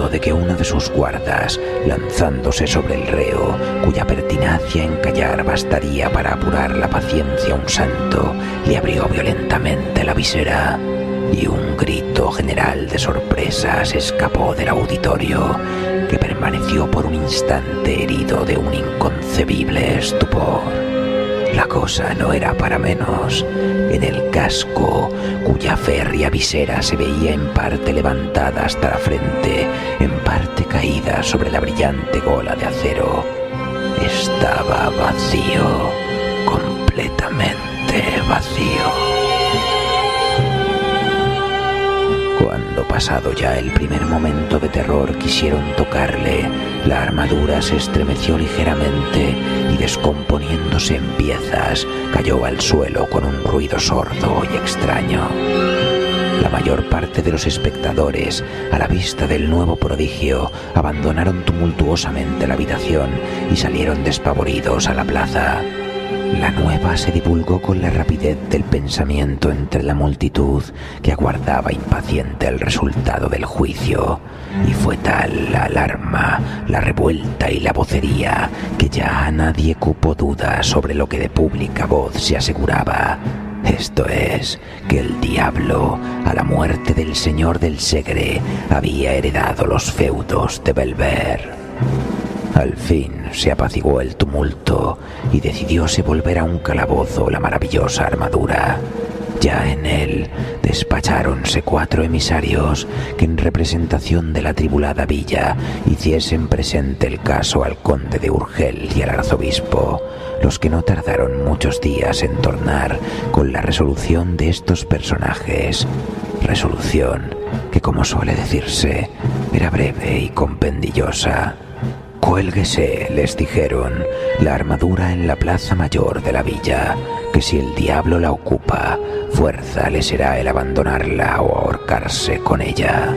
de que uno de sus guardas, lanzándose sobre el reo, cuya pertinacia en callar bastaría para apurar la paciencia a un santo, le abrió violentamente la visera, y un grito general de sorpresa se escapó del auditorio, que permaneció por un instante herido de un inconcebible estupor. La cosa no era para menos. En el casco, cuya férrea visera se veía en parte levantada hasta la frente, en parte caída sobre la brillante gola de acero, estaba vacío, completamente vacío. Cuando, pasado ya el primer momento de terror, quisieron tocarle, la armadura se estremeció ligeramente y, descomponiéndose en piezas, cayó al suelo con un ruido sordo y extraño. La mayor parte de los espectadores, a la vista del nuevo prodigio, abandonaron tumultuosamente la habitación y salieron despavoridos a la plaza. La nueva se divulgó con la rapidez del pensamiento entre la multitud, que aguardaba impaciente el resultado del juicio, y fue tal la alarma, la revuelta y la vocería que ya a nadie cupo duda sobre lo que de pública voz se aseguraba. Esto es, que el diablo, a la muerte del señor del Segre, había heredado los feudos de Belver. Al fin se apaciguó el tumulto y decidióse volver a un calabozo la maravillosa armadura. Ya en él despacháronse 4 emisarios que, en representación de la atribulada villa, hiciesen presente el caso al conde de Urgel y al arzobispo, los que no tardaron muchos días en tornar con la resolución de estos personajes. Resolución que, como suele decirse, era breve y compendiosa. Cuélguese, les dijeron, la armadura en la plaza mayor de la villa, que si el diablo la ocupa, fuerza le será el abandonarla o ahorcarse con ella.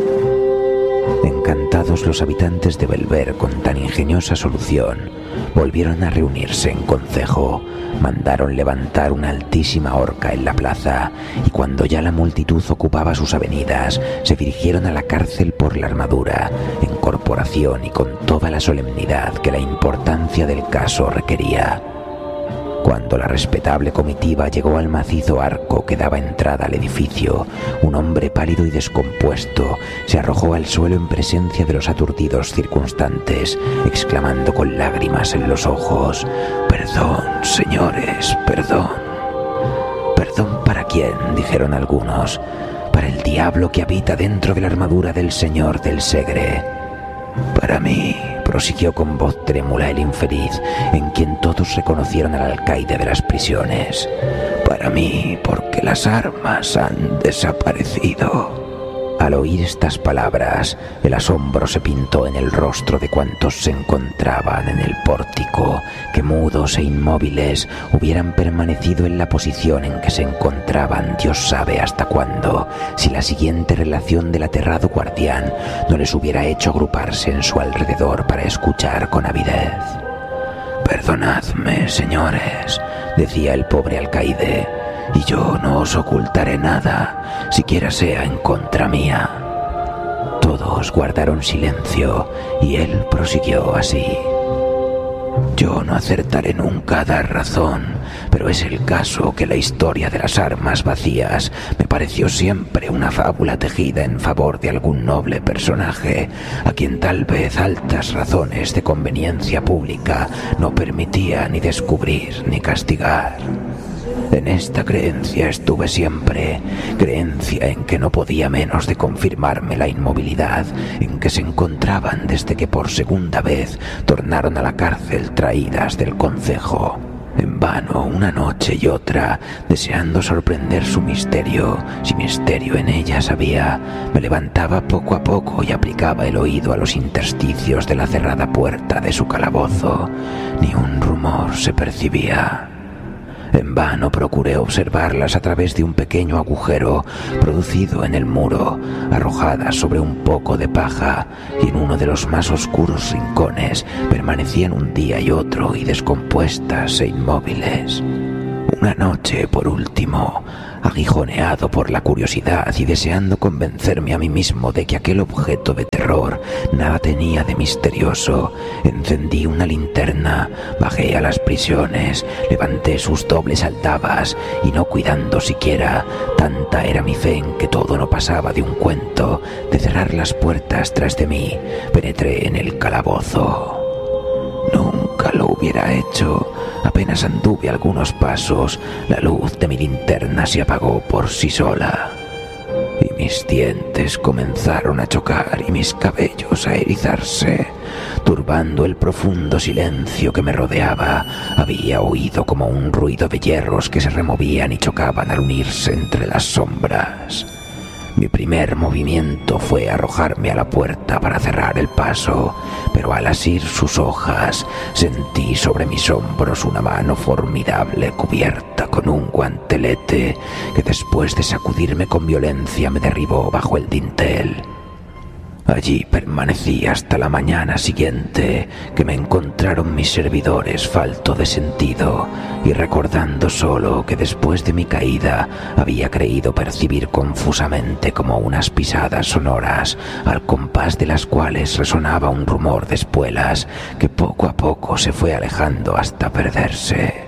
Encantados los habitantes de Belver con tan ingeniosa solución, volvieron a reunirse en concejo, mandaron levantar una altísima horca en la plaza, y cuando ya la multitud ocupaba sus avenidas, se dirigieron a la cárcel por la armadura, en corporación y con toda la solemnidad que la importancia del caso requería. Cuando la respetable comitiva llegó al macizo arco que daba entrada al edificio, un hombre pálido y descompuesto se arrojó al suelo en presencia de los aturdidos circunstantes, exclamando con lágrimas en los ojos: «Perdón, señores, perdón». «¿Perdón para quién?», dijeron algunos. «Para el diablo que habita dentro de la armadura del señor del Segre». «Para mí», prosiguió con voz trémula el infeliz, en quien todos reconocieron al alcaide de las prisiones. «Para mí, porque las armas han desaparecido». Al oír estas palabras, el asombro se pintó en el rostro de cuantos se encontraban en el pórtico, que mudos e inmóviles hubieran permanecido en la posición en que se encontraban Dios sabe hasta cuándo, si la siguiente relación del aterrado guardián no les hubiera hecho agruparse en su alrededor para escuchar con avidez. «Perdonadme, señores», decía el pobre alcaide, «y yo no os ocultaré nada, siquiera sea en contra mía». Todos guardaron silencio y él prosiguió así: «Yo no acertaré nunca a dar razón, pero es el caso que la historia de las armas vacías me pareció siempre una fábula tejida en favor de algún noble personaje, a quien tal vez altas razones de conveniencia pública no permitían ni descubrir ni castigar. En esta creencia estuve siempre, creencia en que no podía menos de confirmarme la inmovilidad en que se encontraban desde que por segunda vez tornaron a la cárcel traídas del concejo. En vano, una noche y otra, deseando sorprender su misterio, si misterio en ellas había, me levantaba poco a poco y aplicaba el oído a los intersticios de la cerrada puerta de su calabozo. Ni un rumor se percibía. En vano procuré observarlas a través de un pequeño agujero producido en el muro, arrojadas sobre un poco de paja, y en uno de los más oscuros rincones permanecían un día y otro y descompuestas e inmóviles. Una noche, por último, aguijoneado por la curiosidad y deseando convencerme a mí mismo de que aquel objeto de terror nada tenía de misterioso, encendí una linterna, bajé a las prisiones, levanté sus dobles aldabas y, no cuidando siquiera, tanta era mi fe en que todo no pasaba de un cuento, de cerrar las puertas tras de mí, penetré en el calabozo. Nunca lo hubiera hecho. Apenas anduve algunos pasos, la luz de mi linterna se apagó por sí sola. Y mis dientes comenzaron a chocar y mis cabellos a erizarse. Turbando el profundo silencio que me rodeaba, había oído como un ruido de hierros que se removían y chocaban al unirse entre las sombras. Mi primer movimiento fue arrojarme a la puerta para cerrar el paso, pero al asir sus hojas sentí sobre mis hombros una mano formidable cubierta con un guantelete que, después de sacudirme con violencia, me derribó bajo el dintel. Allí permanecí hasta la mañana siguiente, que me encontraron mis servidores falto de sentido y recordando solo que después de mi caída había creído percibir confusamente como unas pisadas sonoras, al compás de las cuales resonaba un rumor de espuelas que poco a poco se fue alejando hasta perderse.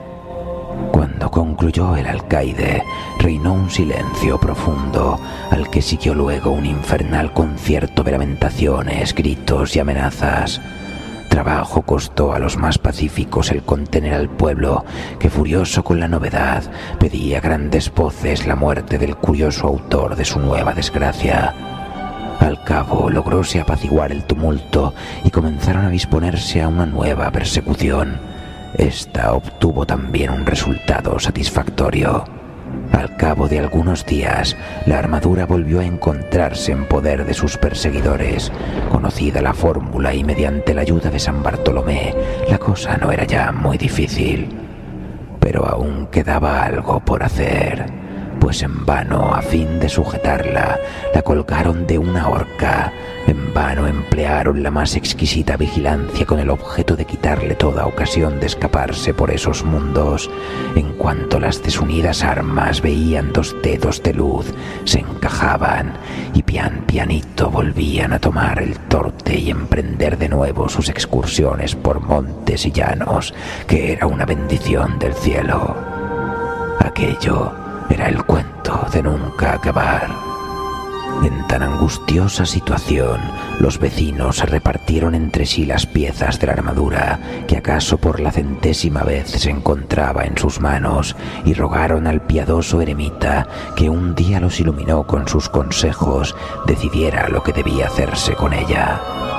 Cuando concluyó el alcaide, reinó un silencio profundo, al que siguió luego un infernal concierto de lamentaciones, gritos y amenazas. Trabajo costó a los más pacíficos el contener al pueblo, que, furioso con la novedad, pedía a grandes voces la muerte del curioso autor de su nueva desgracia. Al cabo logróse apaciguar el tumulto y comenzaron a disponerse a una nueva persecución. Esta obtuvo también un resultado satisfactorio. Al cabo de algunos días, la armadura volvió a encontrarse en poder de sus perseguidores. Conocida la fórmula y mediante la ayuda de San Bartolomé, la cosa no era ya muy difícil. Pero aún quedaba algo por hacer, pues en vano, a fin de sujetarla, la colgaron de una horca. En vano emplearon la más exquisita vigilancia con el objeto de quitarle toda ocasión de escaparse por esos mundos. En cuanto las desunidas armas veían 2 dedos de luz, se encajaban y pian pianito volvían a tomar el torte y emprender de nuevo sus excursiones por montes y llanos, que era una bendición del cielo. Aquello era el cuento de nunca acabar. En tan angustiosa situación, los vecinos se repartieron entre sí las piezas de la armadura que acaso por la 100ª vez se encontraba en sus manos, y rogaron al piadoso eremita, que un día los iluminó con sus consejos, decidiera lo que debía hacerse con ella.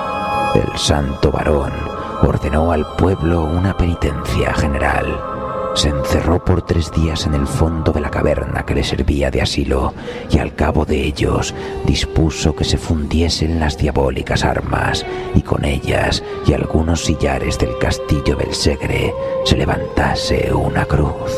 El santo varón ordenó al pueblo una penitencia general. Se encerró por 3 días en el fondo de la caverna que le servía de asilo, y al cabo de ellos dispuso que se fundiesen las diabólicas armas, y con ellas y algunos sillares del castillo del Segre se levantase una cruz.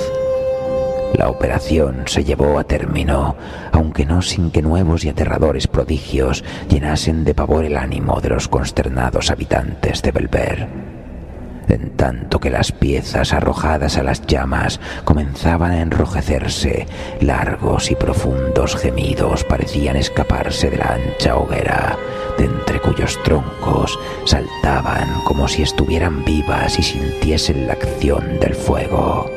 La operación se llevó a término, aunque no sin que nuevos y aterradores prodigios llenasen de pavor el ánimo de los consternados habitantes de Belver. En tanto que las piezas arrojadas a las llamas comenzaban a enrojecerse, largos y profundos gemidos parecían escaparse de la ancha hoguera, de entre cuyos troncos saltaban como si estuvieran vivas y sintiesen la acción del fuego.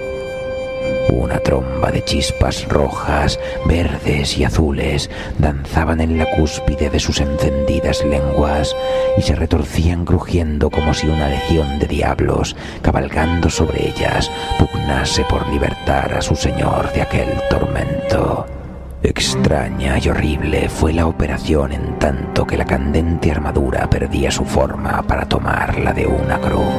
Una tromba de chispas rojas, verdes y azules danzaban en la cúspide de sus encendidas lenguas y se retorcían crujiendo como si una legión de diablos, cabalgando sobre ellas, pugnase por libertar a su señor de aquel tormento. Extraña y horrible fue la operación en tanto que la candente armadura perdía su forma para tomarla de una cruz.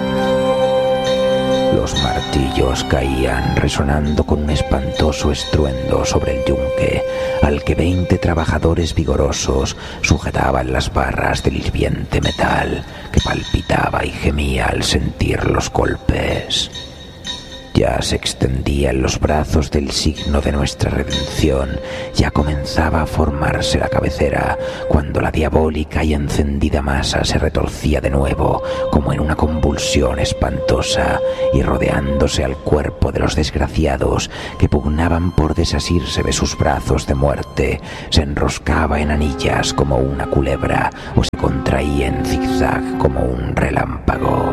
Los martillos caían resonando con un espantoso estruendo sobre el yunque, al que 20 trabajadores vigorosos sujetaban las barras del hirviente metal, que palpitaba y gemía al sentir los golpes. Ya se extendía en los brazos del signo de nuestra redención, ya comenzaba a formarse la cabecera, cuando la diabólica y encendida masa se retorcía de nuevo, como en una convulsión espantosa, y rodeándose al cuerpo de los desgraciados que pugnaban por desasirse de sus brazos de muerte, se enroscaba en anillas como una culebra o se contraía en zigzag como un relámpago.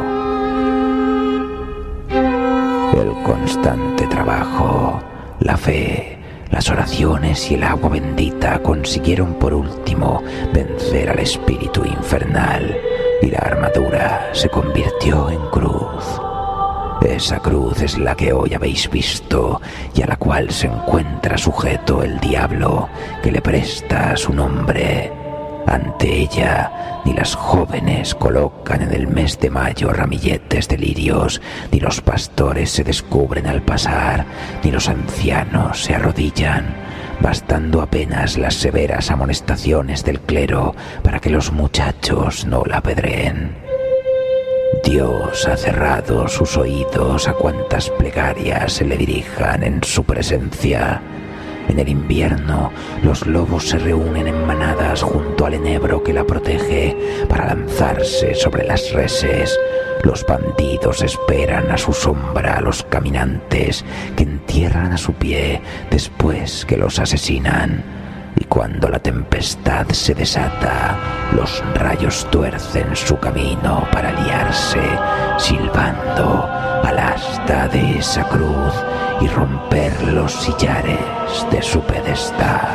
El constante trabajo, la fe, las oraciones y el agua bendita consiguieron por último vencer al espíritu infernal, y la armadura se convirtió en cruz. Esa cruz es la que hoy habéis visto y a la cual se encuentra sujeto el diablo, que le presta su nombre. Ante ella, ni las jóvenes colocan en el mes de mayo ramilletes de lirios, ni los pastores se descubren al pasar, ni los ancianos se arrodillan, bastando apenas las severas amonestaciones del clero para que los muchachos no la apedreen. Dios ha cerrado sus oídos a cuantas plegarias se le dirijan en su presencia. En el invierno, los lobos se reúnen en manadas junto al enebro que la protege para lanzarse sobre las reses. Los bandidos esperan a su sombra a los caminantes que entierran a su pie después que los asesinan. Y cuando la tempestad se desata, los rayos tuercen su camino para liarse, silbando al asta de esa cruz y romper los sillares de su pedestal.